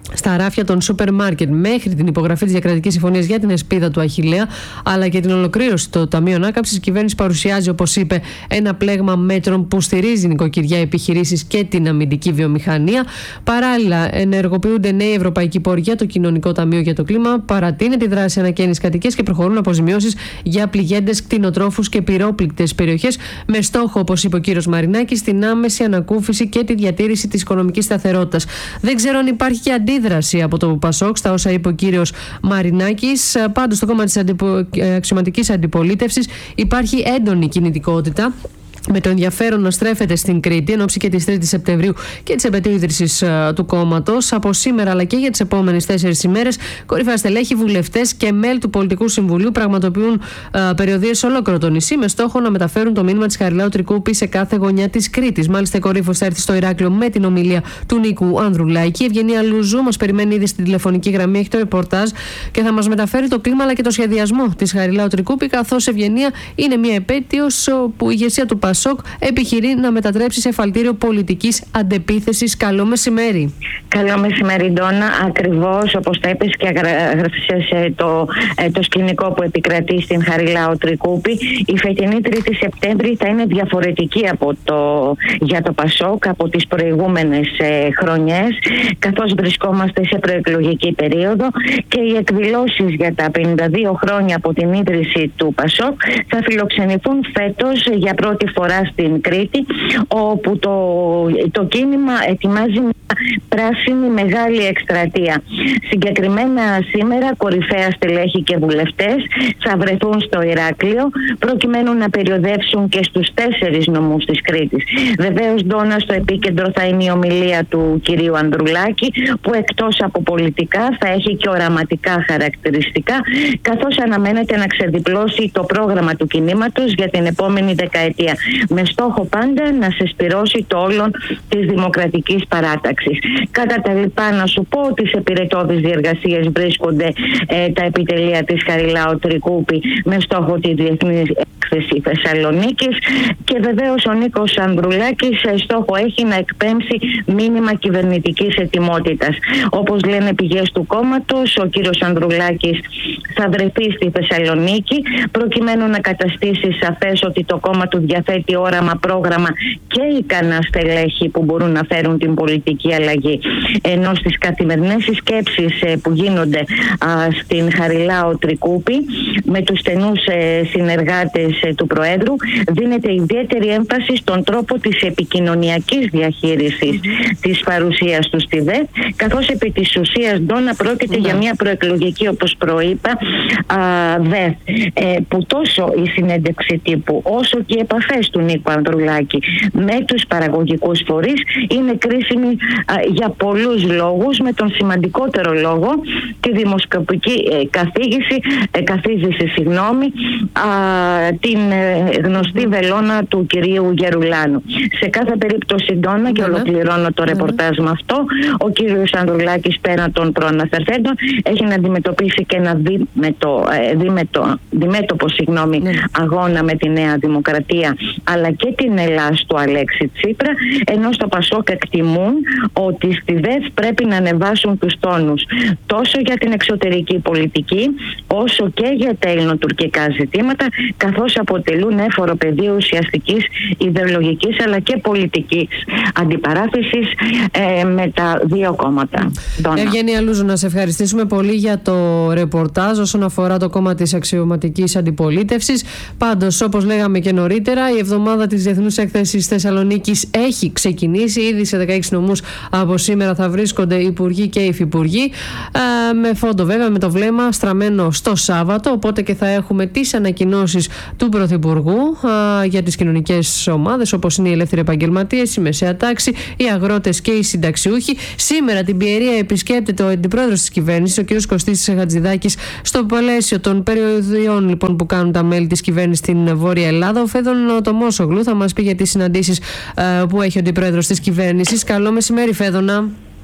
στα ράφια των σούπερ μάρκετ μέχρι την υπογραφή της διακρατικής συμφωνίας για την Εσπίδα του Αχιλλέα, αλλά και την ολοκλήρωση του Ταμείου Ανάκαμψης, η κυβέρνηση παρουσιάζει, όπως είπε, ένα πλέγμα μέτρων που στηρίζει νοικοκυριά, επιχειρήσεις και την αμυντική βιομηχανία. Παράλληλα, ενεργοποιούνται νέοι ευρωπαϊκοί πόροι για το Κοινωνικό Ταμείο για το Κλίμα, παρατείνεται η δράση ανακαίνιση κατοικίας και προχωρούν αποζημιώσεις για πληγέντες κτηνοτρόφους και πυρόπληκτες περιοχές, με στόχο, όπως είπε ο κύριος Μαρινάκης, την άμεση ανακούφιση και τη διατήρηση της οικονομικής σταθερότητας. Δεν ξέρω αν υπάρχει και αντίδραση από το Πασόκ στα όσα είπε ο κύριος Μαρινάκης. Πάντως, στο κόμμα της αντιπο... αξιωματικής αντιπολίτευσης υπάρχει έντονη κινητικότητα, με το ενδιαφέρον να στρέφεται στην Κρήτη εν ώψη και της τρίτης Σεπτεμβρίου και της επετείου ίδρυσης uh, του κόμματος. Από σήμερα αλλά και για τις επόμενες τέσσερις ημέρες, κορυφαία στελέχη, βουλευτές και μέλη του Πολιτικού Συμβουλίου πραγματοποιούν uh, περιοδίες σε ολόκληρο το νησί, με στόχο να μεταφέρουν το μήνυμα της Χαριλάου Τρικούπη σε κάθε γωνιά της Κρήτης. Μάλιστα, η κορύφος θα έρθει στο Ηράκλειο με την ομιλία του Νίκου Ανδρουλάκη. Η Ευγενία Λουζού μας περιμένει ήδη στην τηλεφωνική γραμμή, έχει το ρεπορτάζ και θα μας μεταφέρει το κλίμα αλλά και το σχεδιασμό της Χαριλάου Τρικούπη, καθώς, Ευγενία, είναι μια επέτειος που η ηγεσία του Πασόκ επιχειρεί να μετατρέψει σε εφαλτήριο πολιτικής αντεπίθεσης. Καλό μεσημέρι. Καλό μεσημέρι, Ντόνα. Ακριβώς όπως τα είπες και έγραψες το, το σκηνικό που επικρατεί στην Χαριλάου Τρικούπη, η φετινή τρίτη Σεπτέμβρη θα είναι διαφορετική από το, για το Πασόκ από τις προηγούμενες ε, χρονιές, καθώς βρισκόμαστε σε προεκλογική περίοδο και οι εκδηλώσεις για τα πενήντα δύο χρόνια από την ίδρυση του Πασόκ θα φιλοξενηθούν φέτος για πρώτη φορά στην Κρήτη, όπου το, το κίνημα ετοιμάζει μια πράσινη μεγάλη εκστρατεία. Συγκεκριμένα σήμερα κορυφαία στελέχη και βουλευτές θα βρεθούν στο Ηράκλειο προκειμένου να περιοδεύσουν και στους τέσσερις νομούς της Κρήτης. Βεβαίως, Ντόνα, στο επίκεντρο θα είναι η ομιλία του κυρίου Ανδρουλάκη, που εκτός από πολιτικά θα έχει και οραματικά χαρακτηριστικά, καθώς αναμένεται να ξεδιπλώσει το πρόγραμμα του κινήματος για την επόμενη δεκαετία, με στόχο πάντα να σεσπυρώσει το όλον της δημοκρατικής παράταξης. Κατά τα λοιπά, να σου πω ότι σε πυρετώδεις διεργασίες βρίσκονται ε, τα επιτελεία της Χαριλάου Τρικούπη με στόχο τη διεθνή έκθεση Θεσσαλονίκης, και βεβαίως ο Νίκος Ανδρουλάκης ε, στόχο έχει να εκπέμψει μήνυμα κυβερνητικής ετοιμότητας. Όπως λένε πηγές του κόμματος, ο κύριος Ανδρουλάκης θα βρεθεί στη Θεσσαλονίκη προκειμένου να καταστήσει σαφές ότι το κόμμα του διαθέτει όραμα, πρόγραμμα και ικανά στελέχη που μπορούν να φέρουν την πολιτική αλλαγή. Ενώ στις καθημερινές σκέψεις που γίνονται α, στην Χαριλάου Τρικούπη με τους στενούς ε, συνεργάτες ε, του Προέδρου, δίνεται ιδιαίτερη έμφαση στον τρόπο της επικοινωνιακής διαχείρισης mm-hmm. της παρουσίας του στη ΔΕΘ, καθώς επί της ουσίας, Ντόνα, πρόκειται mm-hmm. για μια προεκλογική, όπως προείπα, α, ΔΕΘ, ε, που τόσο η συνέντευξη τύπου όσο και οι επαφές του Νίκου Ανδρουλάκη με τους παραγωγικούς φορείς είναι κρίσιμη α, για πολλούς λόγους, με τον σημαντικότερο λόγο τη δημοσκοπική ε, καθήγηση, ε, καθίζηση, συγγνώμη, α, την ε, γνωστή βελόνα του κυρίου Γερουλάνου. Σε κάθε περίπτωση, Ντόνα, και ολοκληρώνω το ρεπορτάζ με αυτό, ο κύριος Ανδρουλάκης, πέραν των προαναφερθέντων, έχει να αντιμετωπίσει και ένα δίμετο, ε, δίμετο, διμέτωπο συγγνώμη, αγώνα με τη Νέα Δημοκρατία αλλά και την Ελλάς του Αλέξη Τσίπρα, ενώ στο Πασόκ εκτιμούν ότι στη ΔΕΘ πρέπει να ανεβάσουν τους τόνους τόσο για την εξωτερική πολιτική όσο και για τα ελληνοτουρκικά ζητήματα, καθώς αποτελούν έφορο πεδίο ουσιαστικής ιδεολογικής αλλά και πολιτικής αντιπαράθεσης ε, με τα δύο κόμματα. Ευγενία Λούζου, να σε ευχαριστήσουμε πολύ για το ρεπορτάζ όσον αφορά το κόμμα της αξιωματικής αντιπολίτευσης. Πάντως, όπως λέγαμε και νωρίτερα, η εβδομάδα της Διεθνούς Έκθεσης Θεσσαλονίκης έχει ξεκινήσει. Ήδη σε δεκαέξι νομούς από σήμερα θα βρίσκονται υπουργοί και υφυπουργοί, ε, με φόντο βέβαια, με το βλέμμα στραμμένο στο Σάββατο, οπότε και θα έχουμε τις ανακοινώσεις του Πρωθυπουργού ε, για τις κοινωνικές ομάδες, όπως είναι οι ελεύθεροι επαγγελματίες, η μεσαία τάξη, οι αγρότες και οι συνταξιούχοι. Σήμερα την Πιερία επισκέπτεται ο αντιπρόεδρος της κυβέρνησης, ο κ. Κωστής Χατζηδάκης, στο πλαίσιο των περιοδιών λοιπόν που κάνουν τα μέλη της κυβέρνησης στην Βόρεια Ελλάδα. Ο Φέδων Τομόσογλου θα μας πει για τις συναντήσεις ε, που έχει ο αντιπρόεδρος της κυβέρνησης. Καλό μεσημέρι, Φέδωνα.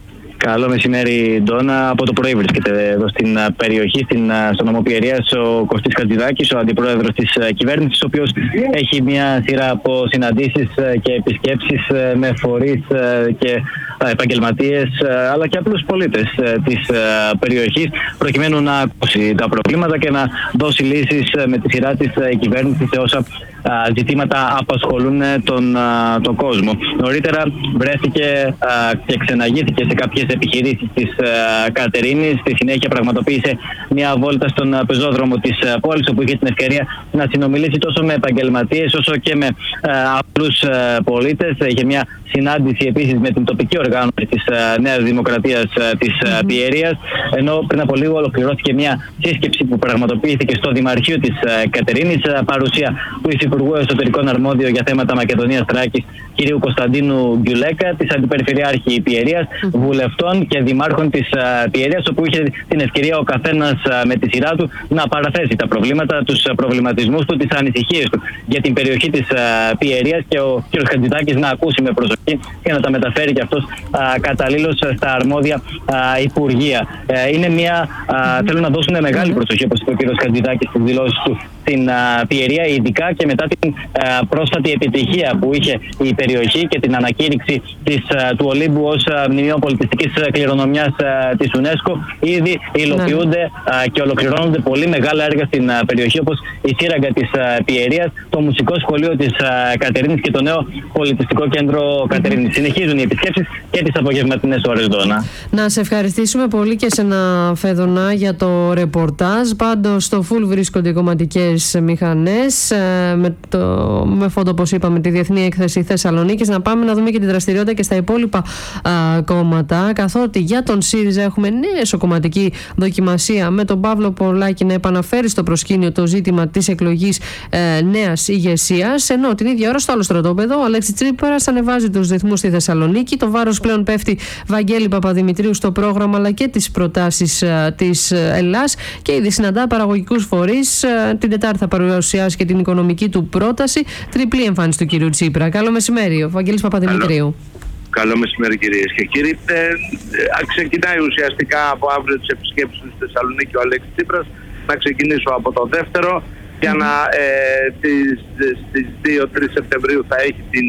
Καλό μεσημέρι, Ντόνα. Από το πρωί βρίσκεται εδώ στην περιοχή, στην, στο νομό Πιερίας, ο Κωστής Χατζηδάκης, ο αντιπρόεδρος της κυβέρνησης, ο οποίος έχει μια σειρά από συναντήσεις και επισκέψεις με φορείς και επαγγελματίες, αλλά και απλούς πολίτες της περιοχής, προκειμένου να ακούσει τα προβλήματα και να δώσει λύσεις με τη σειρά της κυβέρνησης σε όσα ζητήματα απασχολούν τον, τον κόσμο. Νωρίτερα βρέθηκε και ξεναγήθηκε σε κάποιες επιχειρήσεις της Κατερίνης. Στη συνέχεια πραγματοποίησε μια βόλτα στον πεζόδρομο της πόλης, όπου είχε την ευκαιρία να συνομιλήσει τόσο με επαγγελματίες όσο και με απλούς πολίτες. Είχε μια συνάντηση επίσης με την τοπική οργάνωση της Νέας Δημοκρατίας της mm-hmm. Πιερίας, ενώ πριν από λίγο ολοκληρώθηκε μια σύσκεψη που πραγματοποιήθηκε στο Δημαρχείο της Κατερίνης, παρουσία του Υφυπουργού Εσωτερικών Αρμόδιο για θέματα Μακεδονίας Θράκης, κ. Κωνσταντίνου Γκιουλέκα, της Αντιπεριφερειάρχη Πιερίας, mm-hmm. βουλευτών και δημάρχων της Πιερίας, όπου είχε την ευκαιρία ο καθένας με τη σειρά του να παραθέσει τα προβλήματα, τους προβληματισμούς του, τις ανησυχίες του για την περιοχή της Πιερίας, και ο κ. Χατζηδάκης να ακούσει με προσοχή και να τα μεταφέρει και αυτός καταλήλως στα αρμόδια α, υπουργεία. Ε, είναι μια, α, θέλουν να δώσουν μεγάλη προσοχή, όπως είπε ο κ. Χατζηδάκης στις δηλώσεις του, στην α, Πιερία, ειδικά και μετά την α, πρόσφατη επιτυχία που είχε η περιοχή και την ανακήρυξη της, α, του Ολύμπου ως α, μνημείο πολιτιστικής κληρονομιάς α, της UNESCO. Ήδη υλοποιούνται α, και ολοκληρώνονται πολύ μεγάλα έργα στην α, περιοχή, όπως η σύραγγα της α, Πιερίας, το μουσικό σχολείο της α, Κατερίνης και το νέο πολιτιστικό κέντρο Κατερίνης. Συνεχίζουν οι επισκέψεις και τις απογευματινές ώρες, Δώνα. Να σε ευχαριστήσουμε πολύ και σένα, Φέδωνα, για το ρεπορτάζ. Πάντως στο φουλ βρίσκονται οι κομματικές μηχανές με, το, με φόντο, όπως είπαμε, τη Διεθνή Έκθεση Θεσσαλονίκης. Να πάμε να δούμε και τη δραστηριότητα και στα υπόλοιπα α, κόμματα, καθότι για τον ΣΥΡΙΖΑ έχουμε νέα εσωκομματική δοκιμασία, με τον Παύλο Πολάκη να επαναφέρει στο προσκήνιο το ζήτημα της εκλογής ε, νέας ηγεσίας, ενώ την ίδια ώρα στο άλλο στρατόπεδο ο Αλέξης Τσίπρας ανεβάζει τους ρυθμούς στη Θεσσαλονίκη. Το βάρος πλέον πέφτει, Βαγγέλη Παπαδημητρίου, στο πρόγραμμα αλλά και τις προτάσεις uh, της Ελλάς, και ήδη συναντά παραγωγικούς φορείς. Uh, την Τετάρτη θα παρουσιάσει και την οικονομική του πρόταση. Τριπλή εμφάνιση του κυρίου Τσίπρα. Καλό μεσημέρι, ο Βαγγέλης Παπαδημητρίου. Καλό μεσημέρι, κυρίες και κύριοι. Ε, ε, ξεκινάει ουσιαστικά από αύριο τις επισκέψεις στη Θεσσαλονίκη ο Αλέξης Τσίπρας. Να ξεκινήσω από το δεύτερο, για να ε, τις, στις δύο τρεις Σεπτεμβρίου θα έχει την,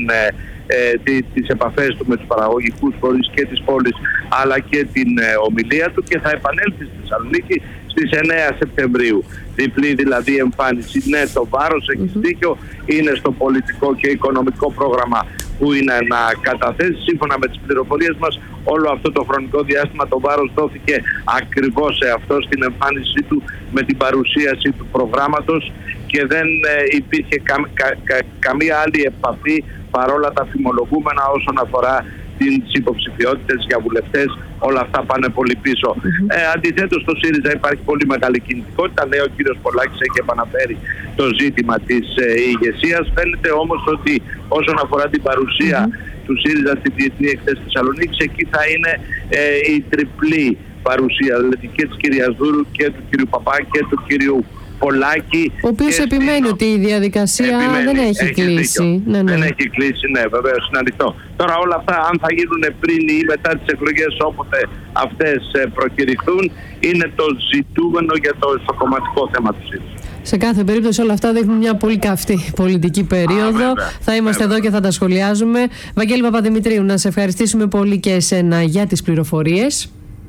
ε, τι, τις επαφές του με τους παραγωγικούς φορείς και της πόλης, αλλά και την ε, ομιλία του, και θα επανέλθει στη Θεσσαλονίκη στις εννέα Σεπτεμβρίου. Διπλή δηλαδή εμφάνιση. Ναι, το βάρος, έχεις mm-hmm. δίκιο, είναι στο πολιτικό και οικονομικό πρόγραμμα που είναι να καταθέσει. Σύμφωνα με τις πληροφορίες μας, όλο αυτό το χρονικό διάστημα το βάρος δόθηκε ακριβώς σε αυτό, στην εμφάνισή του, με την παρουσίαση του προγράμματος, και δεν ε, υπήρχε κα, κα, κα, καμία άλλη επαφή, παρόλα τα φημολογούμενα όσον αφορά τις υποψηφιότητες για βουλευτές. Όλα αυτά πάνε πολύ πίσω. Mm-hmm. Ε, αντιθέτως, στο ΣΥΡΙΖΑ υπάρχει πολύ μεγάλη κινητικότητα. Λέει ο κύριος Πολάκης, έχει επαναφέρει το ζήτημα της ε, ηγεσίας. Φαίνεται όμως ότι όσον αφορά την παρουσία mm-hmm. του ΣΥΡΙΖΑ στη Διεθνή Έκθεση Θεσσαλονίκης, εκεί θα είναι ε, η τριπλή παρουσία, δηλαδή και της κυρίας Δούρου και του κύριου Παπά και του κύριου Πολάκη. Ο οποίος επιμένει ότι η διαδικασία επιμένει, δεν έχει, έχει κλείσει. Ναι, ναι. Δεν έχει κλείσει, ναι, βεβαίως, είναι ανοιχτό. Τώρα όλα αυτά, αν θα γίνουν πριν ή μετά τις εκλογές, όποτε αυτές προκηρυχθούν, είναι το ζητούμενο για το κομματικό θέμα του ΣΥΡΙΖΑ. Σε κάθε περίπτωση όλα αυτά δείχνουν μια πολύ καυτή πολιτική περίοδο. Α, βέβαια, θα είμαστε βέβαια. εδώ και θα τα σχολιάζουμε. Βαγγέλη Παπαδημητρίου, να σε ευχαριστήσουμε πολύ και εσένα για τις πληροφορίες.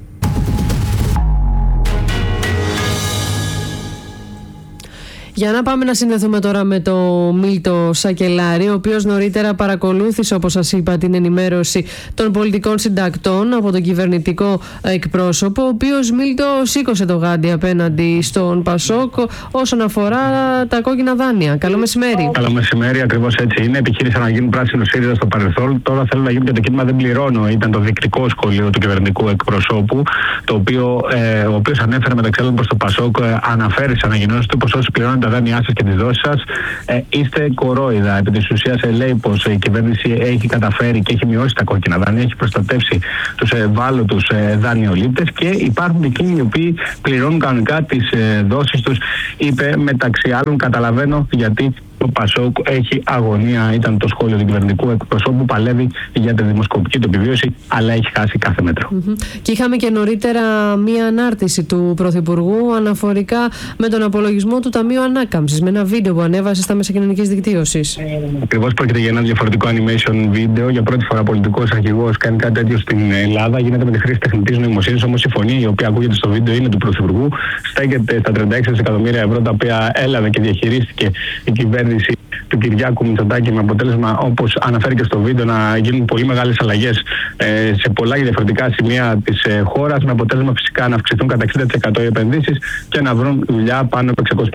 Για να πάμε να συνδεθούμε τώρα με το Μίλτο Σακελάρη, ο οποίος νωρίτερα παρακολούθησε, όπως σας είπα, την ενημέρωση των πολιτικών συντακτών από τον κυβερνητικό εκπρόσωπο, ο οποίος, Μίλτο, σήκωσε το γάντι απέναντι στον Πασόκ όσον αφορά τα κόκκινα δάνεια. Καλό μεσημέρι. Καλό μεσημέρι, ακριβώς έτσι είναι. Επιχείρησαν να γίνουν πράσινο ΣΥΡΙΖΑ στο παρελθόν. Τώρα θέλουν να γίνουν και το κίνημα Δεν Πληρώνω. Ήταν το διοικητικό σχολείο του κυβερνητικού εκπροσώπου, το οποίο, ε, ο οποίος ανέφερε μεταξύ άλλων προς το Πασόκ, ε, αναφέρει στις ανακοινώσεις του πως όσοι πληρώνουν τα δάνειά σας και τις δόσεις σας, ε, είστε κορόιδα. Επί της ουσίας ε, λέει πως η κυβέρνηση έχει καταφέρει και έχει μειώσει τα κόκκινα δάνεια, έχει προστατεύσει τους ευάλωτους ε, δανειολήπτες, και υπάρχουν εκείνοι οι οποίοι πληρώνουν κανονικά τις ε, δόσεις τους. Είπε μεταξύ άλλων, καταλαβαίνω γιατί Το Πασόκ έχει αγωνία, ήταν το σχόλιο του κυβερνητικού εκπροσώπου, παλεύει για τη δημοσκοπική του επιβίωση, αλλά έχει χάσει κάθε μέτρο. Mm-hmm. Και είχαμε και νωρίτερα μία ανάρτηση του Πρωθυπουργού αναφορικά με τον απολογισμό του Ταμείου Ανάκαμψης, με ένα βίντεο που ανέβασε στα μέσα κοινωνικής δικτύωσης. Ακριβώς πρόκειται για ένα διαφορετικό animation βίντεο. Για πρώτη φορά πολιτικός αρχηγός κάνει κάτι τέτοιο στην Ελλάδα. Γίνεται με τη χρήση τεχνητής νοημοσύνης. Όμως η φωνή η οποία ακούγεται στο βίντεο είναι του Πρωθυπουργού. Στέκεται στα τριάντα έξι δισεκατομμύρια ευρώ τα οποία έλαβε και διαχειρίστηκε η κυβέρνηση του Κυριάκου Μητσοτάκη, με αποτέλεσμα, όπως αναφέρει και στο βίντεο, να γίνουν πολύ μεγάλες αλλαγές ε, σε πολλά και διαφορετικά σημεία της ε, χώρας, με αποτέλεσμα φυσικά να αυξηθούν κατά εξήντα τοις εκατό οι επενδύσεις και να βρουν δουλειά πάνω από εξακόσια.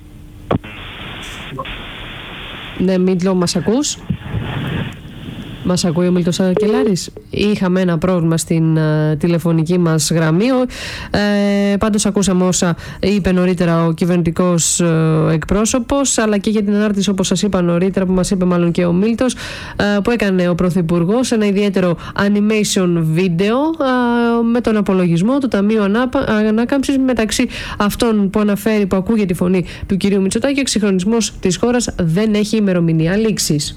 Ναι, Μήτλο, μας ακούς? Μας ακούει ο Μίλτος Ακελάρης? Είχαμε ένα πρόβλημα στην uh, τηλεφωνική μας γραμμή. Ε, πάντως ακούσαμε όσα είπε νωρίτερα ο κυβερνητικός uh, εκπρόσωπος, αλλά και για την ανάρτηση, όπως σας είπα νωρίτερα, που μας είπε μάλλον και ο Μίλτος, uh, που έκανε ο Πρωθυπουργός, ένα ιδιαίτερο animation βίντεο uh, με τον απολογισμό του Ταμείου Ανάκαμψης, μεταξύ αυτών που αναφέρει, που ακούγεται η φωνή του κυρίου Μητσοτάκη. Ο εξυγχρονισμός της χώρας δεν έχει ημερομηνία λήξης.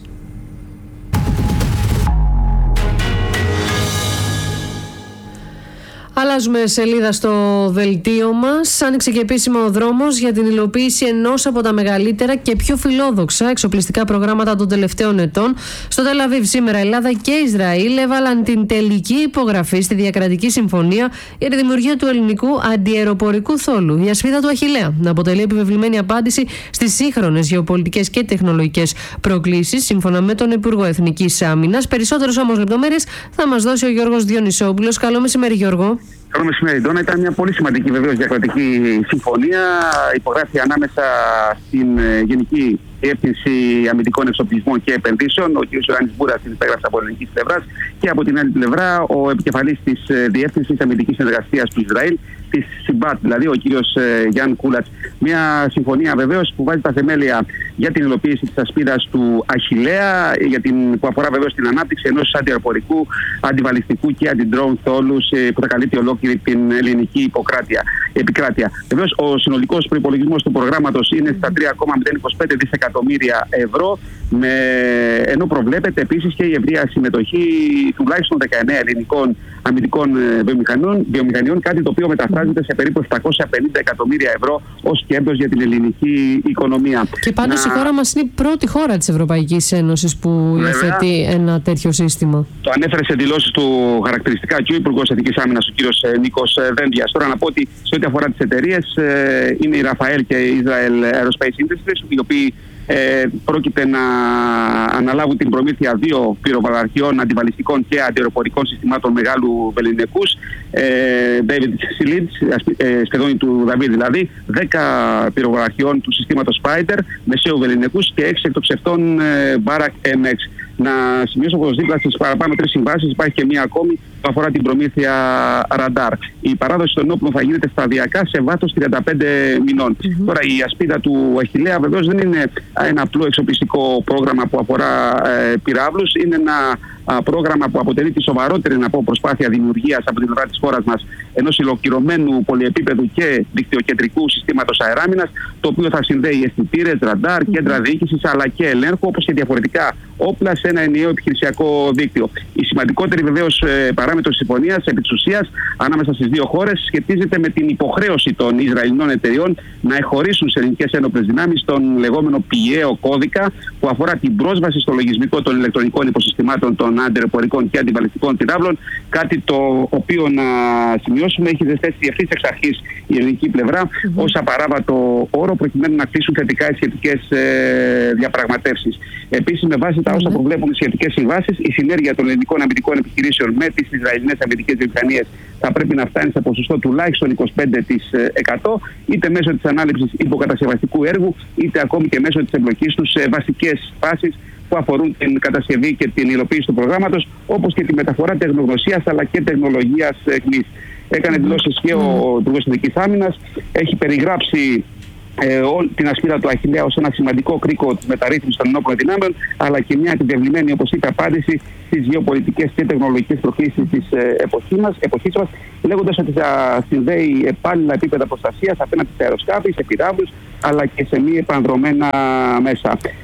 Αλλάζουμε σελίδα στο δελτίο μας. Άνοιξε και επίσημα ο δρόμος για την υλοποίηση ενός από τα μεγαλύτερα και πιο φιλόδοξα εξοπλιστικά προγράμματα των τελευταίων ετών. Στο Τελ Αβίβ σήμερα Ελλάδα και Ισραήλ έβαλαν την τελική υπογραφή στη διακρατική συμφωνία για τη δημιουργία του ελληνικού αντιαεροπορικού θόλου. Η ασπίδα του Αχιλλέα να αποτελεί επιβεβλημένη απάντηση στις σύγχρονες γεωπολιτικές και τεχνολογικές προκλήσεις, σύμφωνα με τον Υπουργό Εθνικής Άμυνας. Περισσότερες όμως λεπτομέρειες θα μας δώσει ο Γιώργος Διονυσόπουλος. Καλό μεσημέρι, Γιώργο. Καλό μεσημέρι, Ντόνα. Ήταν μια πολύ σημαντική βεβαίως διακρατική συμφωνία. Υπογράφει ανάμεσα στην Γενική Διεύθυνση Αμυντικών Εξοπλισμών και Επενδύσεων, ο κ. Ιωάννης Μπούρας, την υπέγραψε από ελληνικής πλευράς, και από την άλλη πλευρά ο επικεφαλής της Διεύθυνσης Αμυντικής Συνεργασίας του Ισραήλ, της Σιμπάτ, δηλαδή ο κ. Γιάν Κούλατς. Μια συμφωνία βεβαίως που βάζει τα θεμέλια για την υλοποίηση της ασπίδας του Αχιλλέα, για την, που αφορά βεβαίως την ανάπτυξη ενός αντιαεροπορικού, αντιβαλιστικού και αντιντρόουν θόλους που θα καλύπτει ολόκληρη την ελληνική υποκράτεια, επικράτεια. Βεβαίως ο συνολικός προϋπολογισμός του προγράμματος είναι στα τρία κόμμα μηδέν είκοσι πέντε δισεκατομμύρια ευρώ, με, ενώ προβλέπεται επίσης και η ευρεία συμμετοχή τουλάχιστον δεκαεννέα ελληνικών αμυντικών βιομηχανιών, βιομηχανιών, κάτι το οποίο μεταφράζεται σε περίπου επτακόσια πενήντα εκατομμύρια ευρώ ως κέρδος για την ελληνική οικονομία. Και πάντως να... η χώρα μας είναι η πρώτη χώρα της Ευρωπαϊκής Ένωσης που υιοθετεί ένα τέτοιο σύστημα. Το ανέφερε σε δηλώσεις του χαρακτηριστικά και ο Υπουργός Εθνικής Άμυνας, ο κ. Νίκος Δένδιας. Τώρα να πω ότι σε ό,τι αφορά τις εταιρείες, είναι η Ραφαέλ και η Israel Aerospace Industries, οι οποίοι Ε, πρόκειται να αναλάβουν την προμήθεια δύο πυροβαραχιών αντιβαλιστικών και αντιαεροπορικών συστημάτων μεγάλου βεληνικούς, ε, David Silid, ε, σχεδόν του Δαβίδ δηλαδή, δέκα πυροβαραχιών του συστήματος Spider μεσαίου βεληνικούς και έξι εκτοξευτών ε, Barak εμ εξ. Να σημειώσω πως δίπλα στις παραπάνω τρεις συμβάσεις υπάρχει και μία ακόμη που αφορά την προμήθεια ραντάρ. Η παράδοση των όπλων θα γίνεται σταδιακά σε βάθος τριάντα πέντε μηνών. Mm-hmm. Τώρα η ασπίδα του Αχιλλέα βεβαίως δεν είναι ένα απλό εξοπλιστικό πρόγραμμα που αφορά ε, πυράβλους. Είναι ένα α, πρόγραμμα που αποτελεί τη σοβαρότερη να πω, προσπάθεια δημιουργίας από την πλευρά της χώρας μας ενός ολοκληρωμένου πολυεπίπεδου και δικτυοκεντρικού συστήματος αεράμινας, το οποίο θα συνδέει αισθητήρες, ραντάρ, mm-hmm. κέντρα διοίκησης αλλά και ελέγχου, όπως και διαφορετικά όπλα σε ένα ενιαίο επιχειρησιακό δίκτυο. Η σημαντικότερη βεβαίως παράμετρος της συμφωνίας επί της ουσίας ανάμεσα στις δύο χώρες σχετίζεται με την υποχρέωση των Ισραηλινών εταιριών να εχωρίσουν σε ελληνικές ένοπλες δυνάμεις τον λεγόμενο πηγαίο κώδικα που αφορά την πρόσβαση στο λογισμικό των ηλεκτρονικών υποσυστημάτων των αντιαεροπορικών και αντιβαλιστικών πυράβλων. Κάτι το οποίο, να σημειώσουμε, έχει θέσει ευθύς εξ αρχής η ελληνική πλευρά mm-hmm. ως απαράβατο όρο προκειμένου να κλείσουν θετικά οι σχετικές ε, διαπραγματεύσεις. Επίσης, με βάση τα όσα mm-hmm. προβλέπουν οι σχετικές συμβάσεις, η συνέργεια των ελληνικών αμυντικών επιχειρήσεων με τις Ισραηλινές αμυντικές βιομηχανίες θα πρέπει να φτάνει σε ποσοστό τουλάχιστον είκοσι πέντε τοις εκατό, είτε μέσω της ανάληψης υποκατασκευαστικού έργου, είτε ακόμη και μέσω της εμπλοκής τους σε βασικές φάσεις που αφορούν την κατασκευή και την υλοποίηση του προγράμματος, όπως και τη μεταφορά τεχνογνωσίας αλλά και τεχνολογίας εκμής. Έκανε δηλώσεις και ο Υπουργός Εθνικής Άμυνας, έχει περιγράψει Ε, όλη την ασπίδα του Αχιλλέα ως ένα σημαντικό κρίκο της μεταρρύθμισης των ενόπλων δυνάμεων, αλλά και μια επιβεβλημένη, όπως είπε, απάντηση στις γεωπολιτικές και τεχνολογικές προκλήσεις της ε, εποχής μας, εποχής μας, λέγοντας ότι θα συνδέει επάλληλα επίπεδα προστασίας απέναντι σε αεροσκάφη, σε πυράβλους, αλλά και σε μη επανδρομένα μέσα.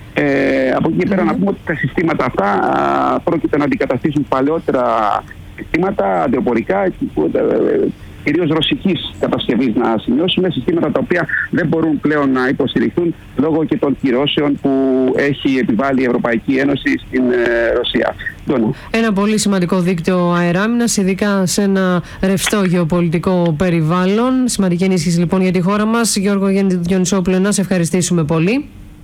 Ε, από εκεί και πέρα να πούμε ότι τα συστήματα αυτά α, πρόκειται να αντικαταστήσουν παλαιότερα συστήματα αντιοπορικά, κυρίως ρωσικής κατασκευής να σημειώσουμε, συστήματα τα οποία δεν μπορούν πλέον να υποστηριχθούν λόγω και των κυρώσεων που έχει επιβάλει η Ευρωπαϊκή Ένωση στην ε, Ρωσία. Ένα πολύ σημαντικό δίκτυο αεράμινας, ειδικά σε ένα ρευστό γεωπολιτικό περιβάλλον. Σημαντική ενίσχυση λοιπόν για τη χώρα μας. Γιώργο Διονυσόπουλε, να σε ευχαριστήσουμε πολύ.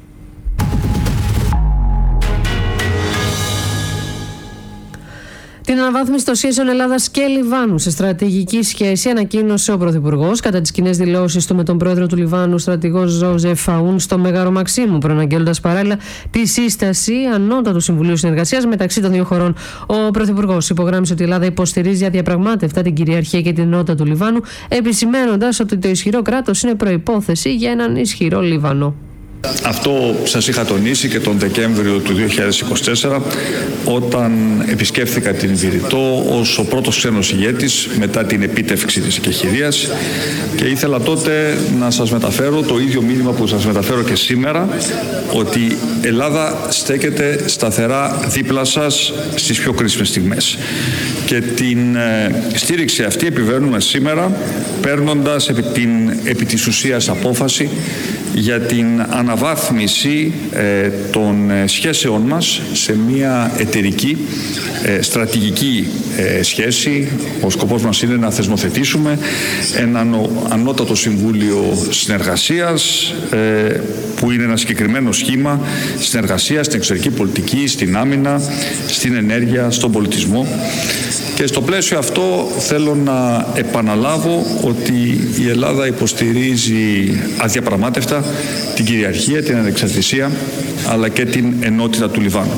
Την αναβάθμιση των σχέσεων Ελλάδας και Λιβάνου σε στρατηγική σχέση ανακοίνωσε ο Πρωθυπουργός κατά τις κοινές δηλώσεις του με τον πρόεδρο του Λιβάνου, στρατηγό Ζόζεφ Αούν, στο Μέγαρο Μαξίμου, προαναγγέλλοντας παράλληλα τη σύσταση ανώτατου Συμβουλίου Συνεργασίας μεταξύ των δύο χωρών. Ο Πρωθυπουργός υπογράμμισε ότι η Ελλάδα υποστηρίζει αδιαπραγμάτευτα την κυριαρχία και την ενότητα του Λιβάνου, επισημαίνοντας ότι το ισχυρό κράτος είναι προϋπόθεση για έναν ισχυρό Λίβανο. Αυτό σας είχα τονίσει και τον Δεκέμβριο του δύο χιλιάδες είκοσι τέσσερα όταν επισκέφθηκα την Βηρητό ως ο πρώτος ξένος ηγέτης μετά την επίτευξη της εκεχηρίας και ήθελα τότε να σας μεταφέρω το ίδιο μήνυμα που σας μεταφέρω και σήμερα, ότι η Ελλάδα στέκεται σταθερά δίπλα σας στις πιο κρίσιμες στιγμές. Και την ε, στήριξη αυτή επιβαίνουμε σήμερα παίρνοντας επί, την, επί της ουσίας απόφαση για την αναβάθμιση ε, των ε, σχέσεών μας σε μια εταιρική ε, στρατηγική ε, σχέση. Ο σκοπός μας είναι να θεσμοθετήσουμε ένα ανώτατο Συμβούλιο Συνεργασίας ε, που είναι ένα συγκεκριμένο σχήμα συνεργασίας στην εξωτερική πολιτική, στην άμυνα, στην ενέργεια, στον πολιτισμό. Και στο πλαίσιο αυτό θέλω να επαναλάβω ότι η Ελλάδα υποστηρίζει αδιαπραγμάτευτα την κυριαρχία, την ανεξαρτησία αλλά και την ενότητα του Λιβάνου.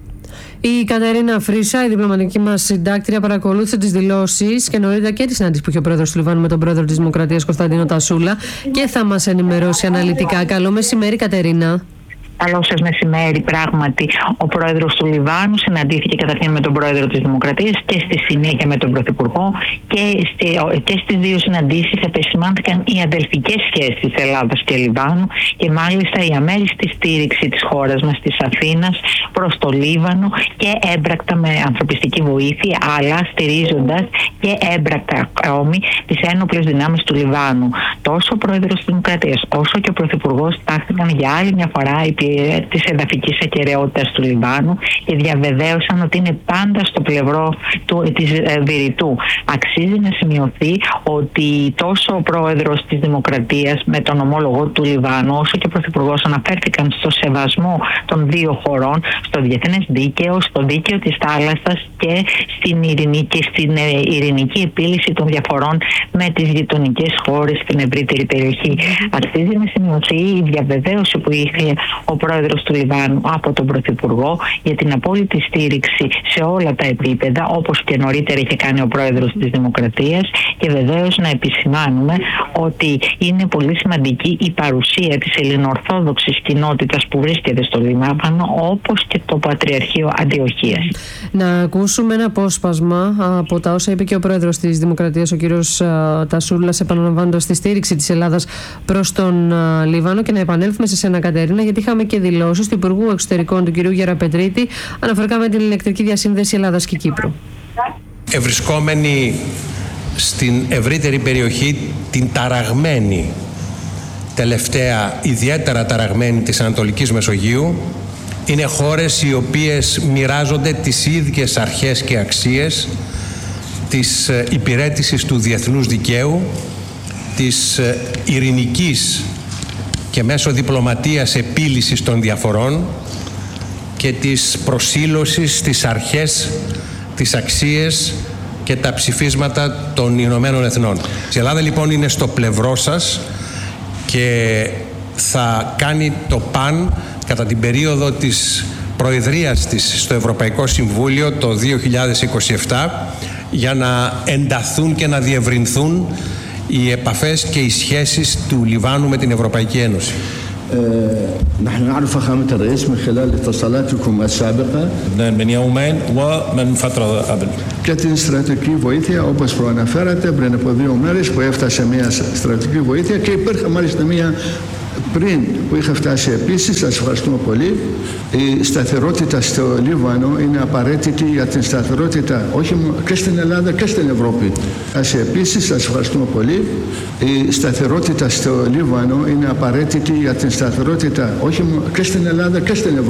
Η Κατερίνα Φρίσα, η διπλωματική μας συντάκτρια, παρακολούθησε τις δηλώσεις και νωρίτερα και τη συνάντηση που είχε ο πρόεδρος του Λιβάνου με τον πρόεδρο της Δημοκρατίας Κωνσταντίνο Τασούλα και θα μας ενημερώσει αναλυτικά. Καλό μεσημέρι, Κατερίνα. Καλό σας μεσημέρι. Πράγματι, ο πρόεδρος του Λιβάνου συναντήθηκε καταρχήν με τον πρόεδρο της Δημοκρατίας και στη συνέχεια με τον πρωθυπουργό και, στη, και στις δύο συναντήσεις επισημάνθηκαν οι αδελφικές σχέσεις Ελλάδας και Λιβάνου και μάλιστα η αμέριστη στήριξη της χώρας μας, της Αθήνας, προς το Λίβανο και έμπρακτα με ανθρωπιστική βοήθεια, αλλά στηρίζοντας και έμπρακτα ακόμη τις ένοπλες δυνάμεις του Λιβάνου. Τόσο ο πρόεδρος της Δημοκρατίας όσο και ο πρωθυπουργός τάχθηκαν για άλλη μια φορά υπέρ της εδαφικής ακεραιότητας του Λιβάνου και διαβεβαίωσαν ότι είναι πάντα στο πλευρό του, της ε, Βηρητού. Αξίζει να σημειωθεί ότι τόσο ο πρόεδρος της Δημοκρατίας με τον ομόλογο του Λιβάνου όσο και ο πρωθυπουργός αναφέρθηκαν στο σεβασμό των δύο χωρών, στο διεθνές δίκαιο, στο δίκαιο της θάλασσας και στην ειρηνική, και στην ε, ειρηνική επίλυση των διαφορών με τις γειτονικές χώρες στην ευρύτερη περιοχή. Αξίζει να σημειωθεί η διαβεβαίωση που είχε ο πρόεδρος του Λιβάνου από τον Πρωθυπουργό για την απόλυτη στήριξη σε όλα τα επίπεδα, όπως και νωρίτερα είχε κάνει ο πρόεδρος της Δημοκρατίας, και βεβαίως να επισημάνουμε ότι είναι πολύ σημαντική η παρουσία της ελληνοορθόδοξης κοινότητας που βρίσκεται στο Λιβάνο, όπως και το Πατριαρχείο Αντιοχίας. Να ακούσουμε ένα απόσπασμα από τα όσα είπε και ο πρόεδρος της Δημοκρατίας, ο κύριος Τασούλας, επαναλαμβάνοντας τη στήριξη της Ελλάδας προς τον Λίβανο, και να επανέλθουμε σε σένα, Κατερίνα, γιατί είχαμε και δηλώσεις του Υπουργού Εξωτερικών του κυρίου Γεραπετρίτη αναφορικά με την ηλεκτρική διασύνδεση Ελλάδας και Κύπρου. Ευρισκόμενοι στην ευρύτερη περιοχή, την ταραγμένη, τελευταία ιδιαίτερα ταραγμένη της Ανατολικής Μεσογείου, είναι χώρες οι οποίες μοιράζονται τις ίδιες αρχές και αξίες της υπηρέτησης του διεθνούς δικαίου, της ειρηνικής και μέσω διπλωματίας επίλυσης των διαφορών και της προσήλωσης στις αρχές, τις αξίες και τα ψηφίσματα των Ηνωμένων Εθνών. Η Ελλάδα λοιπόν είναι στο πλευρό σας και θα κάνει το παν κατά την περίοδο της προεδρίας της στο Ευρωπαϊκό Συμβούλιο το δύο χιλιάδες είκοσι επτά για να ενταθούν και να διευρυνθούν οι επαφές και οι σχέσεις του Λιβάνου με την Ευρωπαϊκή Ένωση. نحن نعرف فخامة الرئيس من خلال اتصالاتكم السابقة من يومين ومن فترة قبل. Και την στρατιωτική βοήθεια, όπως προαναφέρατε, πριν από δύο μέρες που έφτασε μια στρατιωτική βοήθεια και υπήρχε μάλιστα μια πριν που είχα φτάσει επίσης, σας ευχαριστούμε πολύ. Η σταθερότητα στο Λίβανο είναι απαραίτητη για την σταθερότητα όχι και στην Ελλάδα και στην Ευρώπη. Σας επίσης, σας ευχαριστούμε πολύ. Η σταθερότητα στο Λίβανο είναι απαραίτητη για την σταθερότητα όχι και στην Ελλάδα και στην Ευρώπη.